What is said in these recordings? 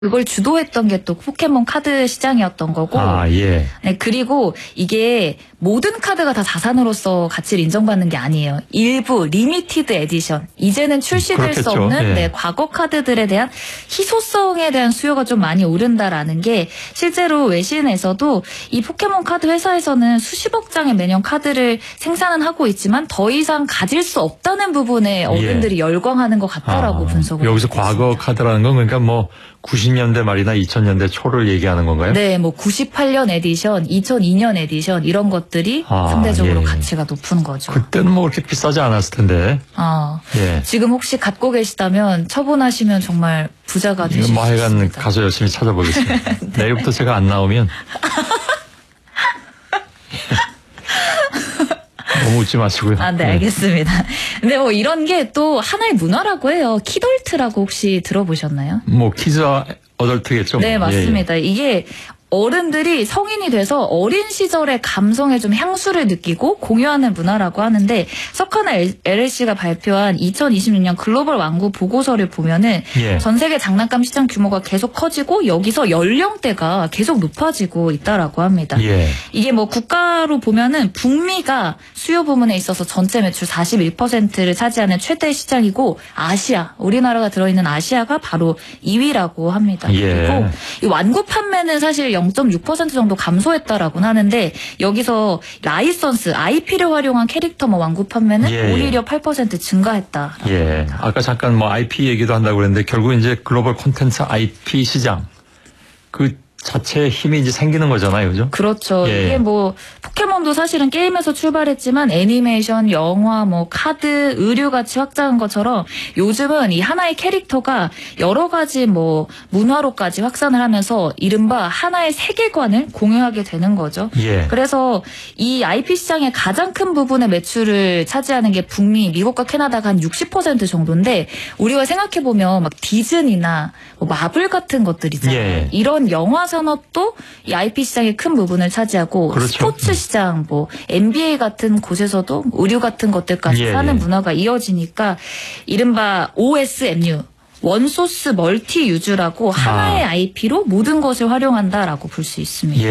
그걸 주도했던 게 또 포켓몬 카드 시장이었던 거고. 예. 네, 그리고 이게 모든 카드가 다 자산으로서 가치를 인정받는 게 아니에요. 일부 리미티드 에디션, 이제는 출시될 수 없는 예. 과거 카드들에 대한 희소성에 대한 수요가 좀 많이 오른다라는 게 실제로 외신에서도 이 포켓몬 카드 회사에서는 수십억 장의 매년 카드를 생산은 하고 있지만 더 이상 가질 수 없다는 부분에 어른들이 열광하는 것 같다라고 분석을 여기서 했습니다. 과거 카드라는 건 그러니까 뭐 90년대 말이나 2000년대 초를 얘기하는 건가요? 네, 뭐 98년 에디션, 2002년 에디션 이런 것들이 상대적으로 가치가 높은 거죠. 그때는 뭐 그렇게 비싸지 않았을 텐데. 예. 지금 혹시 갖고 계시다면 처분하시면 정말 부자가 되실 수 뭐 하여간 있습니다. 가서 열심히 찾아보겠습니다. 네. 내일부터 제가 안 나오면 너무 웃지 마시고요. 네, 알겠습니다. 근데 뭐 이런 게 또 하나의 문화라고 해요. 키덜트라고 혹시 들어보셨나요? 뭐 키즈와 어덜트겠죠. 네, 맞습니다. 이게 어른들이 성인이 돼서 어린 시절의 감성에 좀 향수를 느끼고 공유하는 문화라고 하는데, 석하나 LLC가 발표한 2026년 글로벌 완구 보고서를 보면은 전 세계 장난감 시장 규모가 계속 커지고 여기서 연령대가 계속 높아지고 있다라고 합니다. 이게 뭐 국가로 보면은 북미가 수요 부문에 있어서 전체 매출 41%를 차지하는 최대 시장이고, 아시아, 우리나라가 들어있는 아시아가 바로 2위라고 합니다. 그리고 이 완구 판매는 사실 0.6% 정도 감소했다라고 하는데, 여기서 라이선스, IP를 활용한 캐릭터 완구 판매는 오히려 8% 증가했다. 아까 잠깐 뭐 IP 얘기도 한다고 그랬는데 결국 이제 글로벌 콘텐츠 IP 시장 그 자체의 힘이 이제 생기는 거잖아요, 그죠? 그렇죠. 이게 뭐 포켓몬도 사실은 게임에서 출발했지만 애니메이션, 영화, 뭐 카드, 의류 같이 확장한 것처럼 요즘은 이 하나의 캐릭터가 여러 가지 뭐 문화로까지 확산을 하면서 이른바 하나의 세계관을 공유하게 되는 거죠. 그래서 이 IP 시장의 가장 큰 부분의 매출을 차지하는 게 북미, 미국과 캐나다가 한 60% 정도인데, 우리가 생각해 보면 막 디즈니나 뭐 마블 같은 것들 있잖아요. 이런 영화 산업도 이 IP 시장의 큰 부분을 차지하고, 스포츠 시장, 뭐 NBA 같은 곳에서도 의류 같은 것들까지 사는 문화가 이어지니까 이른바 OSMU, 원소스 멀티 유즈라고 하나의 IP로 모든 것을 활용한다라고 볼 수 있습니다.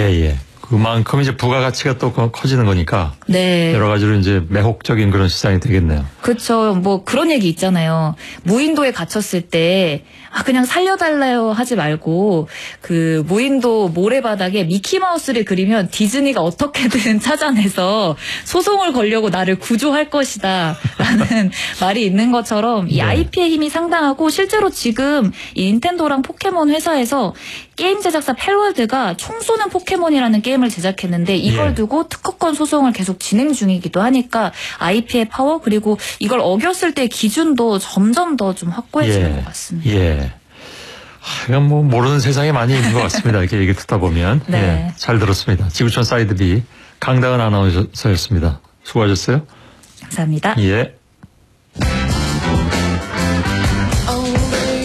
그만큼 이제 부가가치가 또 커지는 거니까 여러 가지로 이제 매혹적인 그런 시장이 되겠네요. 그렇죠. 뭐 그런 얘기 있잖아요. 무인도에 갇혔을 때 그냥 살려달래요 하지 말고, 그 무인도 모래바닥에 미키마우스를 그리면 디즈니가 어떻게든 찾아내서 소송을 걸려고 나를 구조할 것이다 라는 말이 있는 것처럼 이 IP의 힘이 상당하고, 실제로 지금 이 닌텐도랑 포켓몬 회사에서 게임 제작사 펠월드가 총 쏘는 포켓몬이라는 게임을 제작했는데, 이걸 두고 특허권 소송을 계속 진행 중이기도 하니까 IP의 파워, 그리고 이걸 어겼을 때 기준도 점점 더 좀 확고해지는 것 같습니다. 하여간 뭐 모르는 세상이 많이 있는 것 같습니다. 이렇게 얘기 듣다 보면. 잘 들었습니다. 지구촌 사이드 B 강다은 아나운서였습니다. 수고하셨어요. 감사합니다.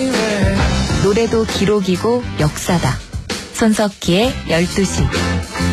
노래도 기록이고 역사다. 손석희의 12시.